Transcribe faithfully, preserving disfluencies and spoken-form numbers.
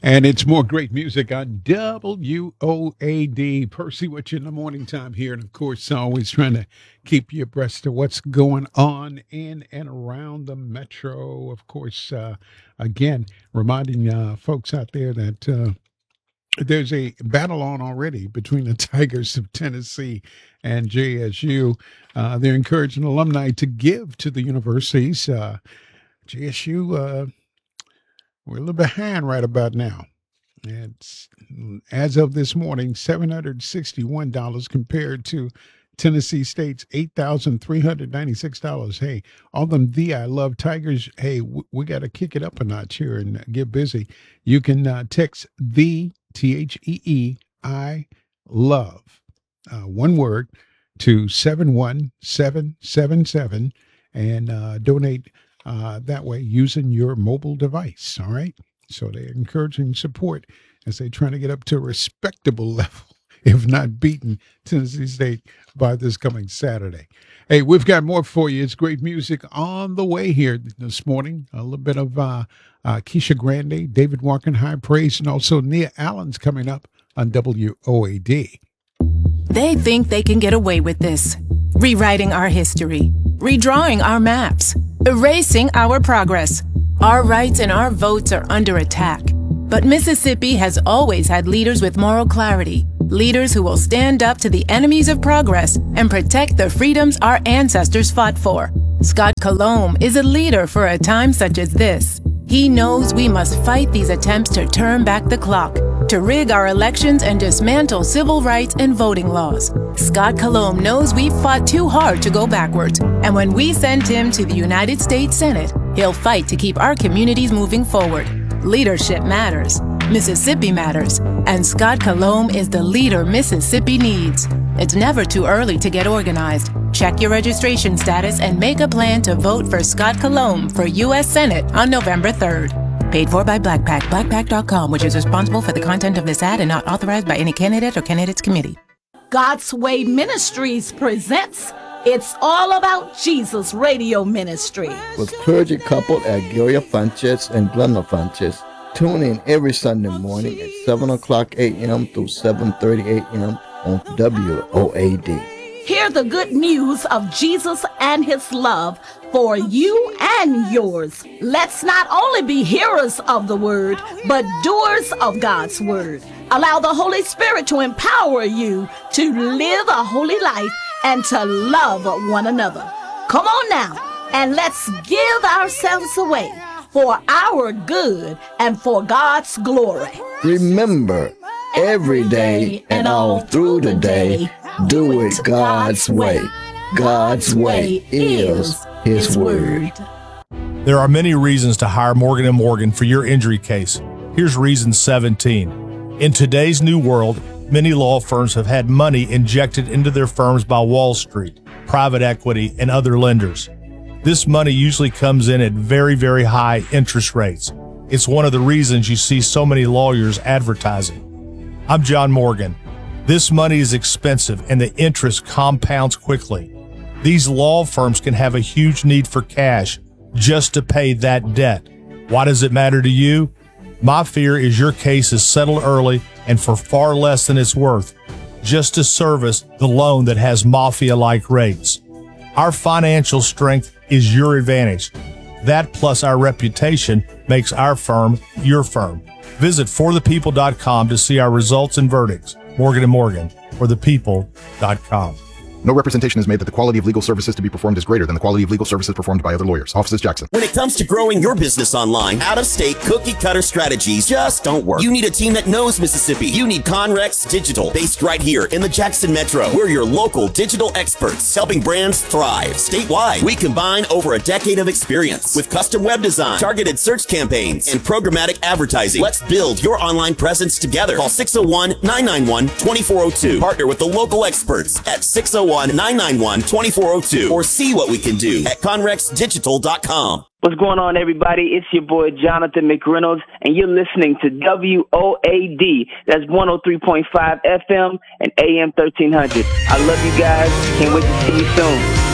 And it's more great music on W O A D. Percy with you in the morning time here. And of course, always trying to keep you abreast of what's going on in and around the metro. Of course, uh, again, reminding uh, folks out there that uh, there's a battle on already between the Tigers of Tennessee and J S U. Uh, they're encouraging alumni to give to the universities. Uh, J S U, uh, we're a little behind right about now. It's, as of this morning, seven hundred sixty-one dollars compared to Tennessee State's eight thousand three hundred ninety-six dollars. Hey, all them the I Love Tigers, hey, w- we got to kick it up a notch here and get busy. You can uh, text the, T H E E, I love, uh, one word, to seven one seven seven seven and uh, donate uh, that way using your mobile device, all right? So they're encouraging support as they're trying to get up to a respectable level, if not beating Tennessee State by this coming Saturday. Hey, we've got more for you. It's great music on the way here this morning. A little bit of uh, uh, Keisha Grande, David Walken, High Praise, and also Nia Allen's coming up on W O A D. They think they can get away with this. Rewriting our history, redrawing our maps, erasing our progress. Our rights and our votes are under attack. But Mississippi has always had leaders with moral clarity, leaders who will stand up to the enemies of progress and protect the freedoms our ancestors fought for. Scott Colomb is a leader for a time such as this. He knows we must fight these attempts to turn back the clock, to rig our elections and dismantle civil rights and voting laws. Scott Colomb knows we've fought too hard to go backwards, and when we send him to the United States Senate, he'll fight to keep our communities moving forward. Leadership matters. Mississippi matters. And Scott Colomb is the leader Mississippi needs. It's never too early to get organized. Check your registration status and make a plan to vote for Scott Colomb for U S Senate on November third. Paid for by Black Pack, black pack dot com, which is responsible for the content of this ad and not authorized by any candidate or candidates committee. God's Way Ministries presents It's All About Jesus Radio Ministry. With clergy couple Aguirre Funches and Glenda Funches. Tune in every Sunday morning at seven o'clock a.m. through seven thirty a.m. on W O A D. Hear the good news of Jesus and his love for you and yours. Let's not only be hearers of the word, but doers of God's word. Allow the Holy Spirit to empower you to live a holy life and to love one another. Come on now, and let's give ourselves away for our good and for God's glory. Remember, every day and all through the day, do it God's way. God's way is his word. There are many reasons to hire Morgan and Morgan for your injury case. Here's reason seventeen. In today's new world, many law firms have had money injected into their firms by Wall Street, private equity, and other lenders. This money usually comes in at very, very high interest rates. It's one of the reasons you see so many lawyers advertising. I'm John Morgan. This money is expensive and the interest compounds quickly. These law firms can have a huge need for cash just to pay that debt. Why does it matter to you? My fear is your case is settled early and for far less than it's worth, just to service the loan that has mafia-like rates. Our financial strength is your advantage. That plus our reputation makes our firm your firm. Visit for the people dot com to see our results and verdicts. Morgan and Morgan, for the people dot com. No representation is made that the quality of legal services to be performed is greater than the quality of legal services performed by other lawyers. Offices Jackson. When it comes to growing your business online, out-of-state cookie-cutter strategies just don't work. You need a team that knows Mississippi. You need Conrex Digital, based right here in the Jackson Metro. We're your local digital experts, helping brands thrive statewide. We combine over a decade of experience with custom web design, targeted search campaigns, and programmatic advertising. Let's build your online presence together. Call six oh one, nine nine one, two four oh two. Partner with the local experts at six oh one, nine nine one, two four oh two or see what we can do at conrex digital dot com. What's going on, everybody? It's your boy Jonathan McReynolds, and you're listening to W O A D. That's one oh three point five F M and A M thirteen hundred. I love you guys. Can't wait to see you soon.